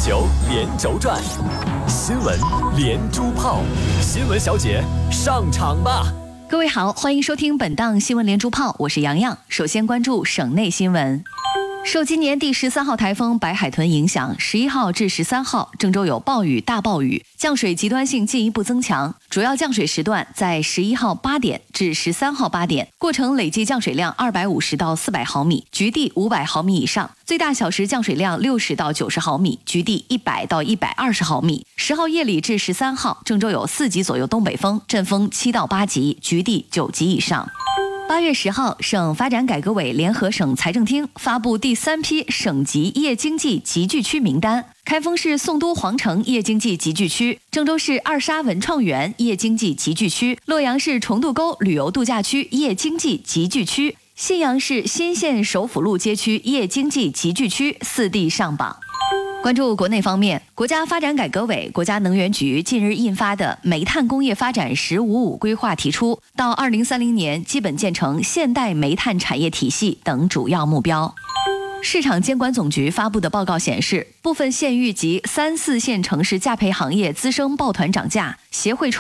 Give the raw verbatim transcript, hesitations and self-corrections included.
球连轴转，新闻连珠炮，新闻小姐上场吧！ 各位好，欢迎收听本档新闻连珠炮，我是洋洋。首先关注省内新闻。受今年第十三号台风白海豚影响，十一号至十三号郑州有暴雨、大暴雨，降水极端性进一步增强。主要降水时段在十一号八点至十三号八点，过程累计降水量二百五十到四百毫米，局地五百毫米以上；最大小时降水量六十到九十毫米，局地一百到一百二十毫米。十号夜里至十三号，郑州有四级左右东北风，阵风七到八级，局地九级以上。八月十号，省发展改革委联合省财政厅发布第三批省级夜经济集聚区名单。开封市宋都皇城夜经济集聚区，郑州市二沙文创园夜经济集聚区，洛阳市重渡沟旅游度假区夜经济集聚区，信阳市新县首府路街区夜经济集聚区四地上榜。关注国内方面，国家发展改革委、国家能源局近日印发的《煤炭工业发展“十五五”规划》提出，到二零三零年基本建成现代煤炭产业体系等主要目标。市场监管总局发布的报告显示，部分县域及三四线城市价培行业滋生抱团涨价，协会